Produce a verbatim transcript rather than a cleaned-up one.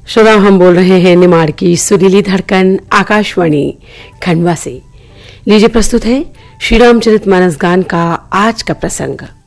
श्रोता, हम बोल रहे हैं निमाड़ की सुरीली धड़कन आकाशवाणी खंडवा से। लीजिए प्रस्तुत है श्री रामचरितमानस गान का आज का प्रसंग।